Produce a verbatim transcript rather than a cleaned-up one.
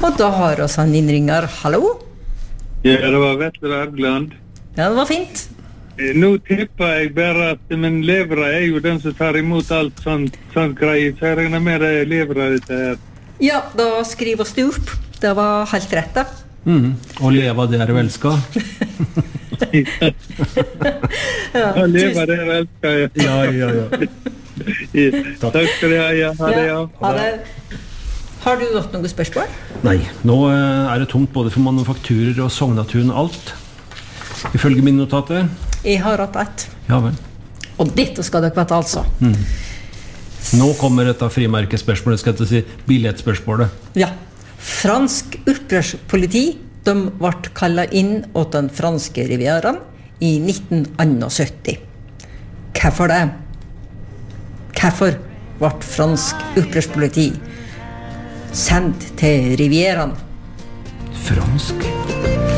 Og da har oss en innringer. Hallo? Ja, det var Vetle Wergeland. Ja, det var fint. Nå tipper jeg bare at min levere er jo den som tar imot alt sånt, sånt greier, så jeg regner med det er levere dette her. Ja, da skriv oss det opp. Det var helt rett da. Mm. Og leva det er velska. Ja, leva det er velska, ja. Ja, ja, ja. Ja. Takk skal du ha, ja. Ha det, ja. Ha det. Har du hatt noen spørsmål? Nei, nå eh, er det tomt både for manufakturer og Sognatun og alt. Ifølge mine notater. Jeg har hatt ett. Ja vel. Og dette skal dere vite altså. Mm. Nå kommer et av frimerkespørsmålet, skal jeg si, billettspørsmålet. Ja. Fransk opprørspoliti, de ble kallet inn åt den franske rivieraen i nitten syttién. Hvorfor det? Hvorfor ble fransk opprørspoliti sendt til rivieraen? Fransk?